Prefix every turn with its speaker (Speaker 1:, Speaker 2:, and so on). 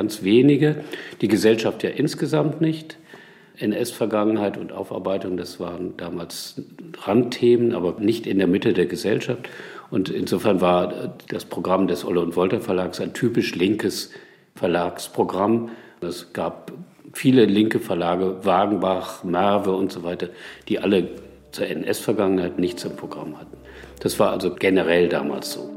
Speaker 1: ganz wenige. Die Gesellschaft ja insgesamt nicht. NS-Vergangenheit und Aufarbeitung, das waren damals Randthemen, aber nicht in der Mitte der Gesellschaft. Und insofern war das Programm des Olle und Wolter Verlags ein typisch linkes Verlagsprogramm. Es gab viele linke Verlage, Wagenbach, Merve und so weiter, die alle zur NS-Vergangenheit nichts im Programm hatten. Das war also generell damals so.